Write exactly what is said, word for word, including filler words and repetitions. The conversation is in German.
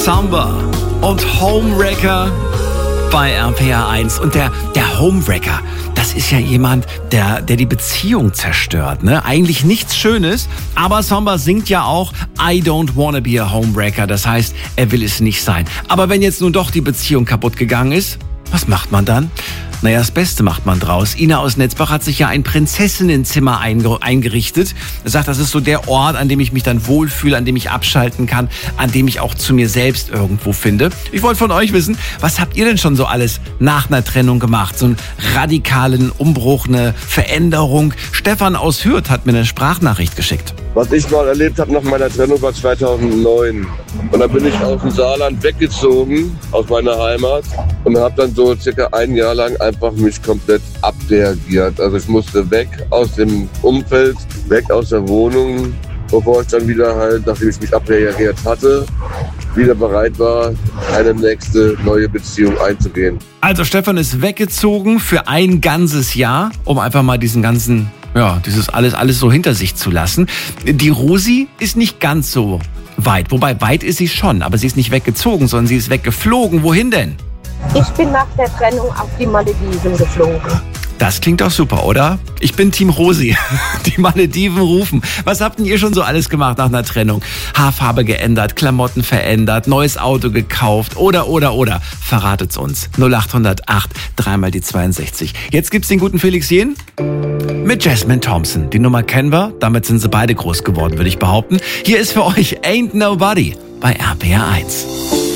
Samba und Homewrecker bei R P R eins. Und der, der Homewrecker, das ist ja jemand, der, der die Beziehung zerstört. Ne? Eigentlich nichts Schönes, aber Samba singt ja auch I don't wanna be a Homewrecker. Das heißt, er will es nicht sein. Aber wenn jetzt nun doch die Beziehung kaputt gegangen ist, was macht man dann? Naja, das Beste macht man draus. Ina aus Netzbach hat sich ja ein Prinzessinnenzimmer eingerichtet. Er sagt, das ist so der Ort, an dem ich mich dann wohlfühle, an dem ich abschalten kann, an dem ich auch zu mir selbst irgendwo finde. Ich wollte von euch wissen, was habt ihr denn schon so alles nach einer Trennung gemacht? So einen radikalen Umbruch, eine Veränderung. Stefan aus Hürth hat mir eine Sprachnachricht geschickt. Was ich mal erlebt habe nach meiner Trennung war zweitausendneun. Und dann bin ich aus dem Saarland weggezogen, aus meiner Heimat. Und habe dann so circa ein Jahr lang einfach mich komplett abreagiert. Also ich musste weg aus dem Umfeld, weg aus der Wohnung, bevor ich dann wieder halt, nachdem ich mich abreagiert hatte, wieder bereit war, eine nächste neue Beziehung einzugehen. Also Stefan ist weggezogen für ein ganzes Jahr, um einfach mal diesen ganzen, ja, dieses alles, alles so hinter sich zu lassen. Die Rosi ist nicht ganz so weit, wobei weit ist sie schon, aber sie ist nicht weggezogen, sondern sie ist weggeflogen. Wohin denn? Ich bin nach der Trennung auf die Malediven geflogen. Das klingt doch super, oder? Ich bin Team Rosi. Die Malediven rufen. Was habt denn ihr schon so alles gemacht nach einer Trennung? Haarfarbe geändert, Klamotten verändert, neues Auto gekauft oder, oder, oder. Verratet's uns. null acht null acht, dreimal die zweiundsechzig. Jetzt gibt's den guten Felix Jähn mit Jasmine Thompson. Die Nummer kennen wir. Damit sind sie beide groß geworden, würde ich behaupten. Hier ist für euch Ain't Nobody bei R P R eins.